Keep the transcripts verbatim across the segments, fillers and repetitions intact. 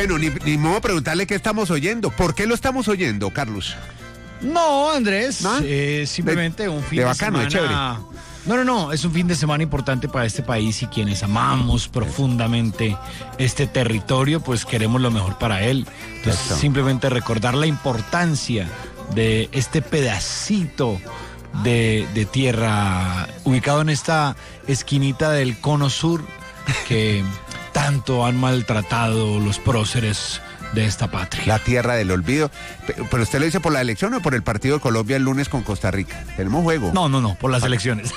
Bueno, ni, ni modo preguntarle qué estamos oyendo. ¿Por qué lo estamos oyendo, Carlos? No, Andrés, ¿No? eh, simplemente de, un fin de de, bacano, semana. De chévere. No, no, no, es un fin de semana importante para este país y quienes amamos profundamente este territorio, pues queremos lo mejor para él. Entonces, Exacto. simplemente recordar la importancia de este pedacito de, de tierra ubicado en esta esquinita del cono sur que tanto han maltratado los próceres de esta patria. La tierra del olvido. ¿Pero usted lo dice por la elección o por el partido de Colombia el lunes con Costa Rica? Tenemos juego. No, no, no, por las elecciones.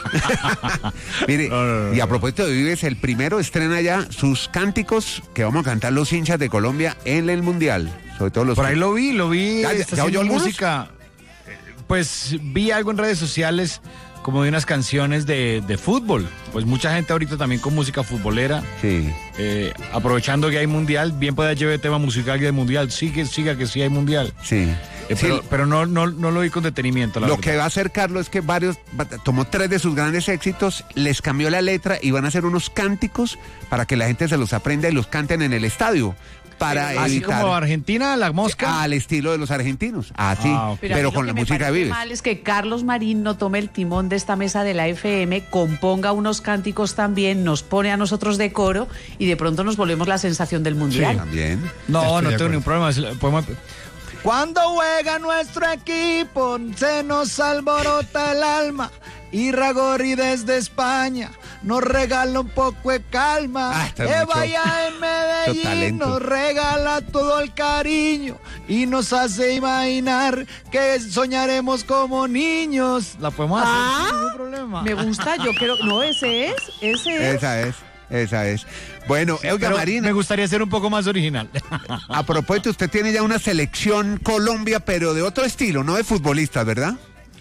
Mire, No, no, no, y a no. propósito de Vives, el primero estrena ya sus cánticos que vamos a cantar los hinchas de Colombia en el Mundial. Sobre todo los... Por ahí lo vi, lo vi. ¿Ya- ya- está ya oyó haciendo algunos? música. Eh, Pues vi algo en redes sociales como de unas canciones de, de fútbol. Pues mucha gente ahorita también con música futbolera. Sí. Eh, aprovechando que hay mundial, bien puede llevar tema musical de mundial. Sigue, siga que sí hay mundial. Sí. Eh, Sí, pero pero no, no, no lo vi con detenimiento. La lo verdad. que va a hacer Carlos es que varios, tomó tres de sus grandes éxitos, les cambió la letra y van a hacer unos cánticos para que la gente se los aprenda y los canten en el estadio. Para Así evitar como Argentina, la mosca. al estilo de los argentinos. Así, Ah, ok. pero, a mí lo con que la me música de parece Vives. mal es que Carlos Marín no tome el timón de esta mesa de la F M, componga unos cánticos también, nos pone a nosotros de coro y de pronto nos volvemos la sensación del mundial. También. No, Estoy no de tengo ningún problema. es- podemos- Cuando juega nuestro equipo, se nos alborota el alma. Y Ragorri desde España nos regala un poco de calma. Ah, está Que mucho- vaya en mucho Medellín, talento. nos regala todo el cariño y nos hace imaginar que soñaremos como niños. La podemos hacer Ah, sin ningún problema. Me gusta, yo creo, no, ese es, ese es. Esa es, esa es. Bueno, Euga Pero Marina, me gustaría ser un poco más original. a propósito, usted tiene ya una selección Colombia, pero de otro estilo, no de futbolistas, ¿verdad?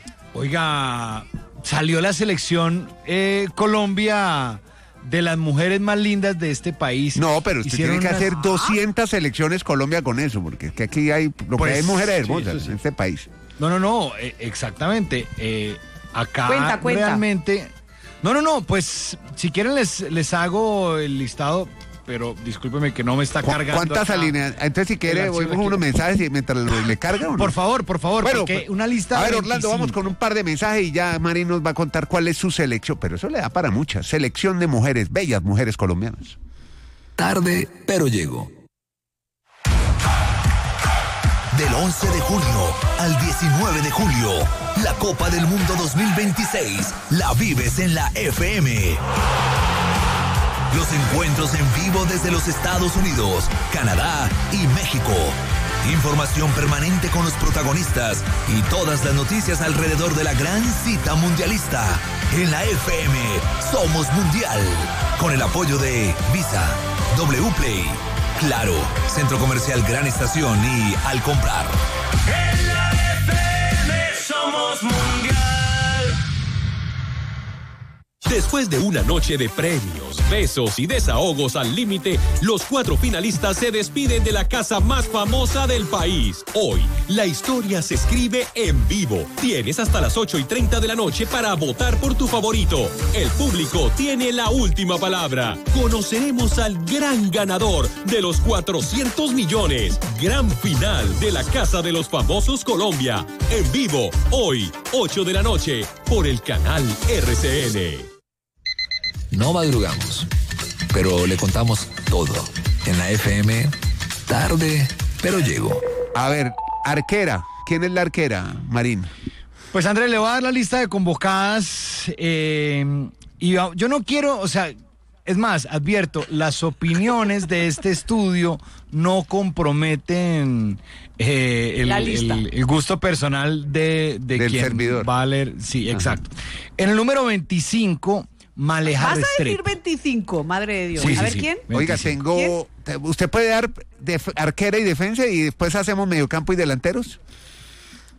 Oiga, salió la selección eh, Colombia de las mujeres más lindas de este país. No, pero usted Hicieron tiene que unas- hacer doscientas selecciones Colombia con eso, porque es que aquí hay, lo Pues, que hay mujeres sí, hermosas eso sí. en este país. No, no, no, eh, exactamente. Eh, acá Cuenta, cuenta. realmente... No, no, no, pues si quieren les, les hago el listado, pero discúlpeme que no me está ¿Cu- cargando. ¿Cuántas acá. alineadas? Entonces, si quiere, El archivo oímos aquí. unos mensajes y mientras lo- le carga. ¿o no? Por favor, por favor, Bueno, porque pues, una lista a ver, de Orlando, vamos veinticinco. con un par de mensajes y ya Marín nos va a contar cuál es su selección, pero eso le da para muchas. Selección de mujeres, bellas mujeres colombianas. Tarde, pero llego. Del once de junio al diecinueve de julio, la Copa del Mundo dos mil veintiséis la vives en la F M. Los encuentros en vivo desde los Estados Unidos, Canadá y México. Información permanente con los protagonistas y todas las noticias alrededor de la gran cita mundialista. En la F M somos mundial. Con el apoyo de Visa, W Play, Claro, Centro Comercial Gran Estación y Al Comprar. En la F M somos mundial. Después de una noche de premios, besos y desahogos al límite, los cuatro finalistas se despiden de la casa más famosa del país. Hoy, la historia se escribe en vivo. Tienes hasta las ocho y treinta de la noche para votar por tu favorito. El público tiene la última palabra. Conoceremos al gran ganador de los cuatrocientos millones. Gran final de la Casa de los Famosos Colombia. En vivo, hoy, ocho de la noche, por el canal R C N. No madrugamos, pero le contamos todo. En la F M, tarde, pero llego. A ver, arquera. ¿Quién es la arquera, Marín? Pues Andrés, le voy a dar la lista de convocadas eh, y va- yo no quiero, o sea, es más, advierto, las opiniones de este estudio no comprometen eh, el, La lista. el- el gusto personal de, de Del quien servidor. va a leer. Sí, exacto. En el número veinticinco, Maleja Vas a decir Restrepo. veinticinco, madre de Dios. Sí, a sí, ver sí. quién. Oiga, veinticinco. tengo... te- ¿Usted puede dar def- arquera y defensa y después hacemos mediocampo y delanteros?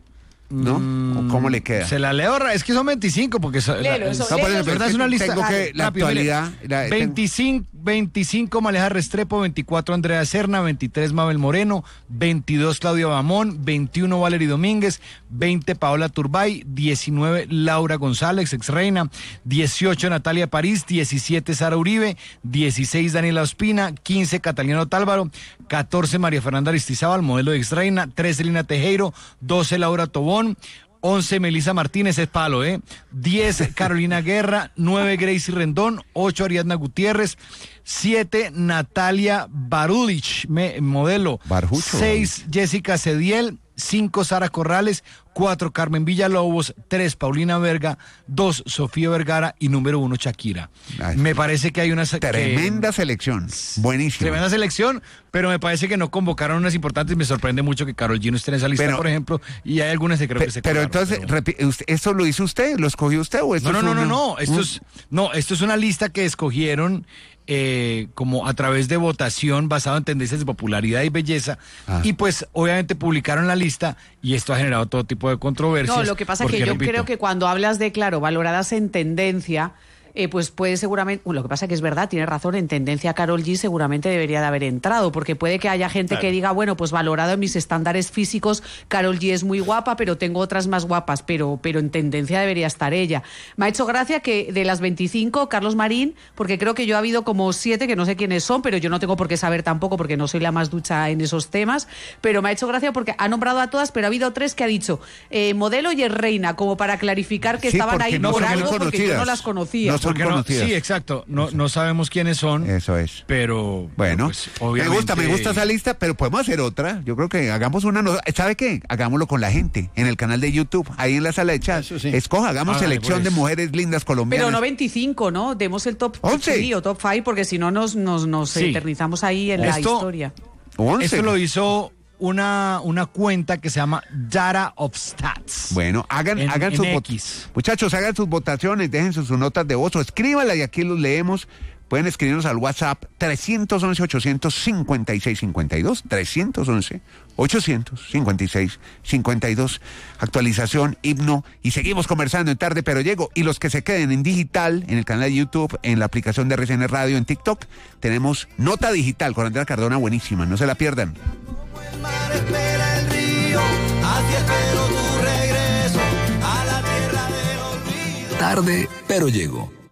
¿no? Mm, ¿O cómo le queda? Se la leo, ra- es que son veinticinco, porque so- la- Léelo, eso, No, por léelo, ejemplo, verdad es una lista. tengo que la Rápido, mire. actualidad. la- tengo- veinticinco, veinticinco Maleja Restrepo, veinticuatro Andrea Serna, veintitrés Mabel Moreno, veintidós Claudia Bamón, veintiuno Valery Domínguez, veinte Paola Turbay, diecinueve Laura González, ex reina, dieciocho Natalia París, diecisiete Sara Uribe, dieciséis Daniela Ospina, quince Catalina Otálvaro, catorce María Fernanda Aristizábal, modelo de ex reina, trece Lina Tejero, doce Laura Tobón, once Melissa Martínez, es palo, ¿eh? diez Carolina Guerra, nueve Gracie Rendón, ocho Ariadna Gutiérrez, siete Natalia Barulich, me- modelo, Barjucho. seis Jessica Cediel, cinco Sara Corrales, cuatro Carmen Villalobos, tres Paulina Verga, dos Sofía Vergara y número uno Shakira. Ay, me parece que hay una... que- Tremenda selección. Buenísima. Tremenda selección, pero me parece que no convocaron unas importantes. Me sorprende mucho que Karol G no esté en esa lista, Pero- por ejemplo, y hay algunas que creo Pe- que se pero colaron, entonces, pero- repi- usted- ¿esto lo hizo usted? ¿Lo escogió usted o esto No, no, es no, no, una- no, esto un- es, no, esto es una lista que escogieron eh, como a través de votación basado en tendencias de popularidad y belleza, Ah. y pues obviamente publicaron la lista y esto ha generado todo tipo de controversias. No, lo que pasa es que porque, yo repito, creo que cuando hablas de, claro, valoradas en tendencia, eh, pues puede seguramente, bueno, lo que pasa que es verdad, tiene razón, en tendencia Karol G seguramente debería de haber entrado, porque puede que haya gente que diga, bueno, pues valorado en mis estándares físicos, Karol G es muy guapa, pero tengo otras más guapas, pero, pero en tendencia debería estar ella. Me ha hecho gracia que de las veinticinco, Carlos Marín, porque creo que yo ha habido como siete, que no sé quiénes son, pero yo no tengo por qué saber tampoco, porque no soy la más ducha en esos temas, pero me ha hecho gracia porque ha nombrado a todas, pero ha habido tres que ha dicho eh, modelo y es reina, como para clarificar que Sí, estaban porque ahí no por son algo, porque yo no conocidas. las conocía. No son porque no- conocidas. sí, exacto, no, no sabemos quiénes son, Eso es. pero Bueno, pues, me obviamente- gusta, me gusta esa lista, pero podemos hacer otra. Yo creo que hagamos una. no- ¿Sabe qué? Hagámoslo con la gente en el canal de YouTube, ahí en la sala de chat. Eso sí. Escoja, hagamos Hágale, selección pues. de mujeres lindas colombianas. Pero no veinticinco, ¿no? Demos el top once. tres o top cinco, porque si no nos, nos, nos Sí. eternizamos ahí en la Esto- historia. once. Esto lo hizo una, una cuenta que se llama Data of Stats. Bueno, hagan, En- hagan en sus X. vot- muchachos, hagan sus votaciones, dejen sus, sus notas de voz o escríbanla y aquí los leemos. Pueden escribirnos al WhatsApp tres once, ochocientos cincuenta y seis cincuenta y dos, tres once, ochocientos cincuenta y seis cincuenta y dos, actualización, himno, y seguimos conversando en Tarde Pero Llego. Y los que se queden en digital, en el canal de YouTube, en la aplicación de R C N Radio, en TikTok, tenemos Nota Digital con Andrea Cardona, buenísima, no se la pierdan. El mar espera el río, así espero tu regreso a la tierra del olvido. Tarde, pero llego.